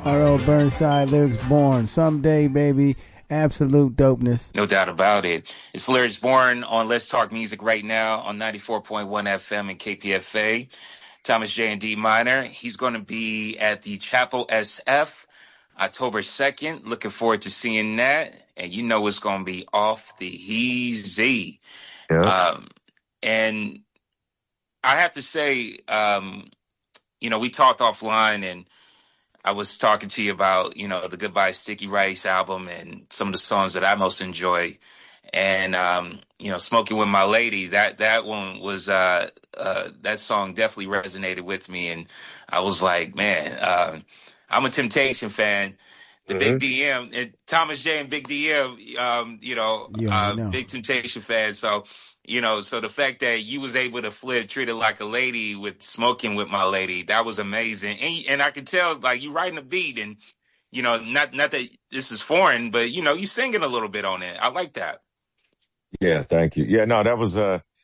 R.L. Burnside, lyrics born. Someday, baby. Absolute dopeness. No doubt about it. It's Lyrics Born on Let's Talk Music right now on 94.1 FM and KPFA. Thomas J. and D Minor. He's going to be at the Chapel SF October 2nd. Looking forward to seeing that. And you know it's going to be off the easy. Yeah. And I have to say, we talked offline and I was talking to you about, the Goodbye Sticky Rice album and some of the songs that I most enjoy. And, Smoking with My Lady, that one was, that song definitely resonated with me. And I was like, man, I'm a Temptation fan. The Big DM and Thomas J and Big DM, Big Temptation fan. So, so the fact that you was able to flip Treat It Like a Lady with Smoking with My Lady, that was amazing. And I could tell, like, you writing a beat and, not that this is foreign, but, you singing a little bit on it. I like that. Yeah, thank you. Yeah, no, that was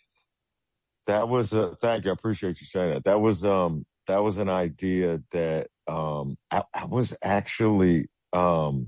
thank you. I appreciate you saying that. That was an idea that, I was actually, that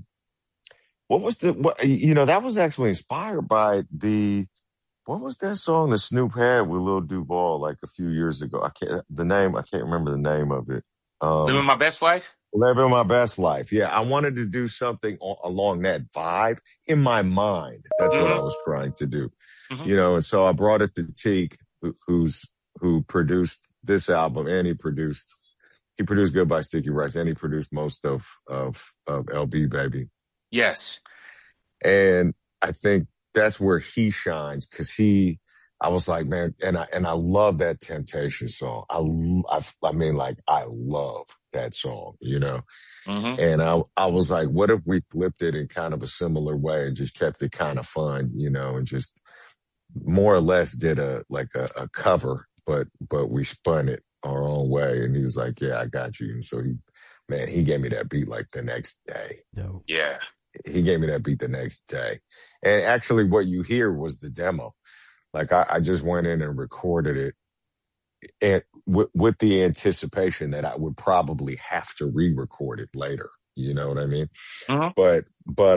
was actually inspired by what was that song that Snoop had with Lil Duval like a few years ago? I can't remember the name of it. Living My Best Life? Living My Best Life. Yeah, I wanted to do something along that vibe in my mind. That's what I was trying to do. Mm-hmm. And so I brought it to Teak, who produced this album, and he produced Goodbye Sticky Rice, and he produced most of LB Baby. Yes. And I think that's where he shines, because I was like, man, and I love that Temptation song. I love that song, Mm-hmm. And I was like, what if we flipped it in kind of a similar way and just kept it kind of fun, and just more or less did a cover, but we spun it our own way. And he was like, yeah, I got you. And so he gave me that beat like the next day. No. Yeah. He gave me that beat the next day. And actually what you hear was the demo. Like I just went in and recorded it, and with the anticipation that I would probably have to re-record it later. You know what I mean? Mm-hmm. But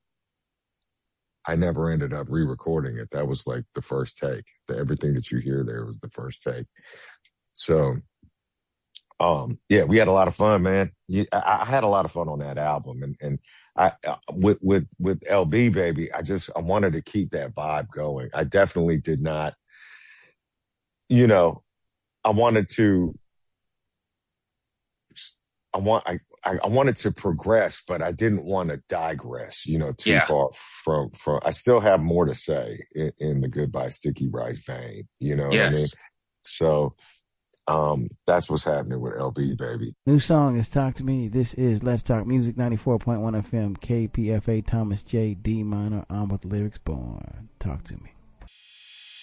I never ended up re-recording it. That was like the first take. Everything that you hear there was the first take. So, yeah, we had a lot of fun, man. I had a lot of fun on that album, and I with LB Baby, I wanted to keep that vibe going. I definitely did not, I wanted to progress, but I didn't want to digress, too far from, I still have more to say in the Goodbye Sticky Rice vein, what I mean? So, that's what's happening with LB Baby. New song is Talk to Me. This is Let's Talk Music, 94.1 FM, KPFA, Thomas J. D Minor, on with Lyrics Born. Talk to me.